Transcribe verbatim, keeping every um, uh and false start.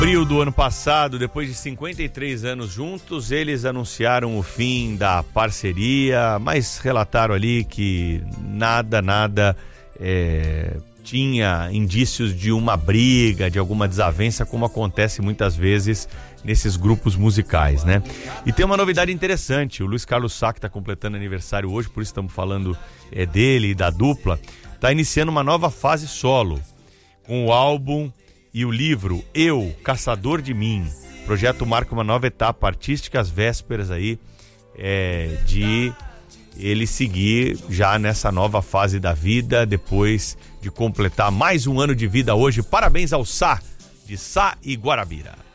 abril do ano passado, depois de cinquenta e três anos juntos, eles anunciaram o fim da parceria, mas relataram ali que nada, nada é, tinha indícios de uma briga, de alguma desavença, como acontece muitas vezes nesses grupos musicais, né? E tem uma novidade interessante, o Luiz Carlos Sá, que está completando aniversário hoje, por isso estamos falando é, dele e da dupla, está iniciando uma nova fase solo, com o álbum e o livro Eu, Caçador de Mim. O projeto marca uma nova etapa artística, às vésperas aí é, de ele seguir já nessa nova fase da vida, depois de completar mais um ano de vida hoje. Parabéns ao Sá, de Sá e Guarabira.